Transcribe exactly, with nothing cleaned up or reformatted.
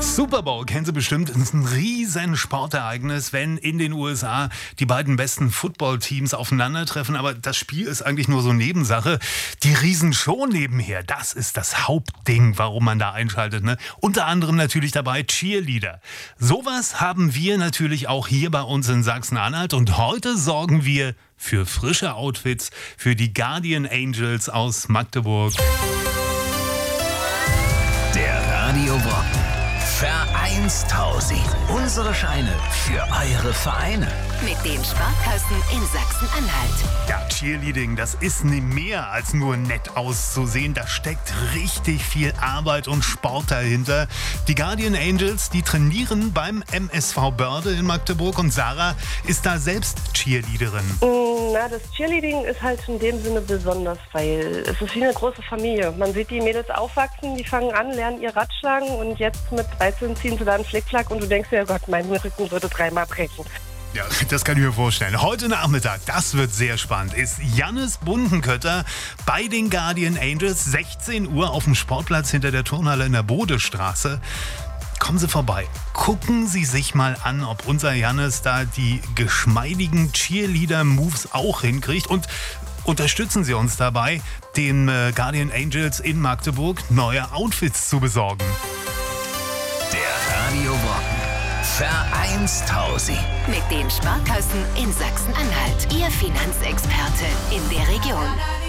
Super Bowl kennen Sie bestimmt. Das ist ein riesen Sportereignis, wenn in den U S A die beiden besten Footballteams aufeinandertreffen. Aber das Spiel ist eigentlich nur so Nebensache. Die Riesenshow nebenher, das ist das Hauptding, warum man da einschaltet. Ne? Unter anderem natürlich dabei Cheerleader. Sowas haben wir natürlich auch hier bei uns in Sachsen-Anhalt. Und heute sorgen wir für frische Outfits für die Guardian Angels aus Magdeburg. Der Radio Brocken. Vereinstausi. Unsere Scheine für eure Vereine. Mit den Sparkassen in Sachsen-Anhalt. Ja, Cheerleading, das ist nicht mehr als nur nett auszusehen. Da steckt richtig viel Arbeit und Sport dahinter. Die Guardian Angels, die trainieren beim M S V Börde in Magdeburg. Und Sarah ist da selbst Cheerleaderin. Na, das Cheerleading ist halt in dem Sinne besonders, weil es ist wie eine große Familie. Man sieht die Mädels aufwachsen, die fangen an, lernen ihr Radschlagen und jetzt mit dreizehn ziehen sie da einen Flickflack und du denkst dir, oh Gott, mein Rücken würde dreimal brechen. Ja, das kann ich mir vorstellen. Heute Nachmittag, das wird sehr spannend, ist Jannis Bundenkötter bei den Guardian Angels. sechzehn Uhr auf dem Sportplatz hinter der Turnhalle in der Bodestraße. Kommen Sie vorbei. Gucken Sie sich mal an, ob unser Jannis da die geschmeidigen Cheerleader-Moves auch hinkriegt. Und unterstützen Sie uns dabei, den äh, Guardian Angels in Magdeburg neue Outfits zu besorgen. Der Radio Brocken. Vereinstausi. Mit den Sparkassen in Sachsen-Anhalt. Ihr Finanzexperte in der Region.